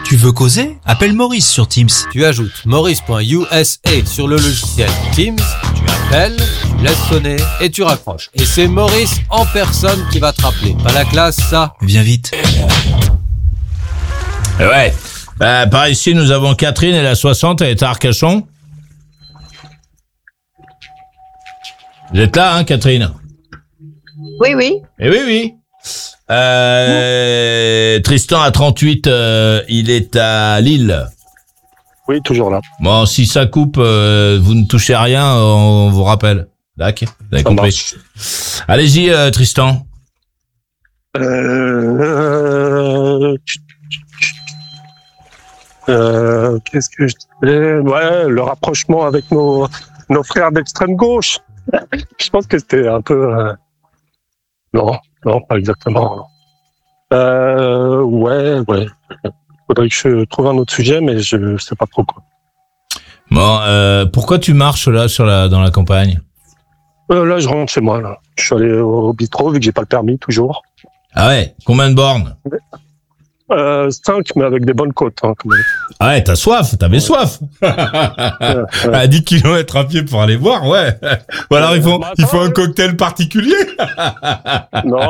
Tu veux causer? Appelle Maurice sur Teams. Tu ajoutes maurice.usa sur le logiciel Teams, tu appelles, tu laisses sonner et tu raccroches. Et c'est Maurice en personne qui va te rappeler. Pas la classe, ça? Viens vite. Ouais. Par ici, nous avons Catherine, elle a 60, elle est à Arcachon. Vous êtes là, hein, Catherine? Oui, oui. Eh oui, oui. Tristan a 38, il est à Lille. Oui, toujours là. Bon, si ça coupe, vous ne touchez à rien, on vous rappelle. D'accord, vous avez compris. Allez-y, Tristan. Qu'est-ce que je disais? Ouais, le rapprochement avec nos frères d'extrême gauche. Je pense que c'était un peu... Non, pas exactement. Ouais. Faudrait que je trouve un autre sujet, mais je sais pas trop quoi. Bon, pourquoi tu marches là dans la campagne? Là, je rentre chez moi. Là. Je suis allé au bistrot, vu que j'ai pas le permis, toujours. Ah ouais? Combien de bornes? 5, mais avec des bonnes côtes. Hein, quand même. Ah ouais, t'avais soif. À 10 km à pied pour aller voir, ouais. Ou alors il faut un cocktail particulier. Non.